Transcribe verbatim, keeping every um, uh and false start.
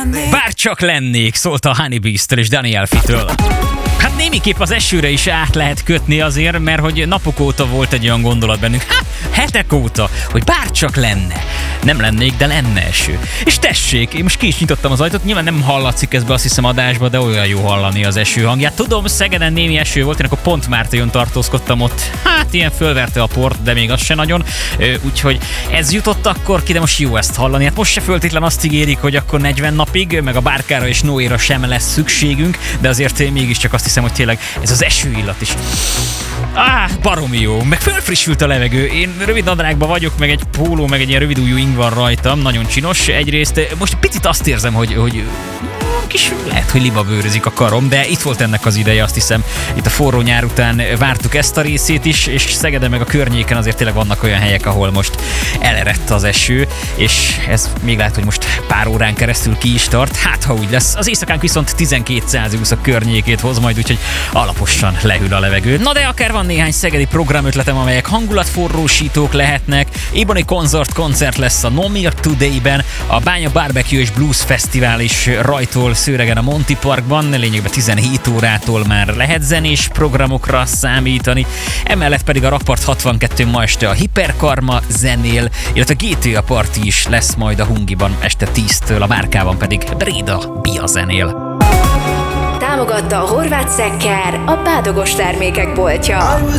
lennék. Bár csak lennék, szólt a Honeybees-től és Dani Elfitől. Hát némiképp az esőre is át lehet kötni azért, mert hogy napok óta volt egy olyan gondolat bennünk, hát hetek óta, hogy bár csak lenne. Nem lennék, de lenne eső. És tessék, én most ki is nyitottam az ajtót, nyilván nem hallatszik ez be, azt hiszem, adásba, de olyan jó hallani az eső hangját. Tudom, Szegeden némi eső volt, én akkor pont Márton tartózkodtam ott. Hát ilyen fölverte a port, de még az se nagyon. Úgyhogy ez jutott akkor ki, de most jó ezt hallani. Hát most se föltétlen azt ígérik, hogy akkor negyven napig, meg a bárkára és Noéra sem lesz szükségünk, de azért mégiscsak azt hiszem, hogy tényleg ez az esőillat is. Á, baromi jó. Meg fölfrissült a levegő. Én rövid nadrágban vagyok, meg egy póló, meg egy ilyen rövid ujjú ing van rajtam. Nagyon csinos. Egyrészt most picit azt érzem, hogy, hogy kis lehet, hogy libabőrözik a karom, de itt volt ennek az ideje, azt hiszem. Itt a forró nyár után vártuk ezt a részét is, és Szegeden meg a környéken azért tényleg vannak olyan helyek, ahol most elerett az eső, és ez még lehet, hogy most pár órán keresztül ki is tart. Hát, ha úgy lesz. Az éjszakánk viszont tizenkét Celsius a környékét hoz majd, úgyhogy alaposan lehűl a levegő. Na de akár van néhány szegedi programötletem, amelyek hangulatforrósítók lehetnek. Éboni Konzort koncert lesz a No Meer Today-ben, a Bánya Barbecue és Blues Fesztivál is rajtól Szőregen a Monty Parkban, lényegben tizenhét órától már lehet zenés programokra számítani. Emellett pedig a Rakpart hatvankettő ma este a Hiperkarma zenél, illetve a gé té á Party is lesz majd a Hungiban este tíztől, a Bárkában pedig Bréda Bia zenél. Támogatta a Horváth Szekker, a bádogos termékek boltja.